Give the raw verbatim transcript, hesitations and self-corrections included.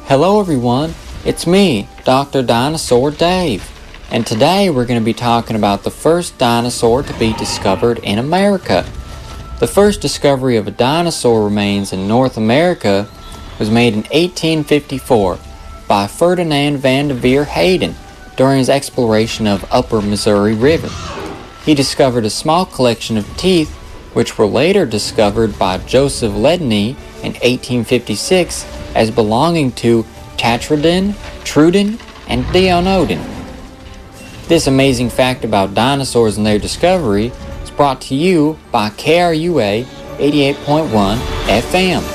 Hello everyone, it's me, Doctor Dinosaur Dave, and today we're going to be talking about the first dinosaur to be discovered in America. The first discovery of a dinosaur remains in North America was made in eighteen fifty-four by Ferdinand van de Veer Hayden during his exploration of Upper Missouri River. He discovered a small collection of teeth which were later discovered by Joseph Ledney in eighteen fifty-six as belonging to Tetradon, Trudon, and Deonodon. This amazing fact about dinosaurs and their discovery is brought to you by K R U A eighty-eight point one F M.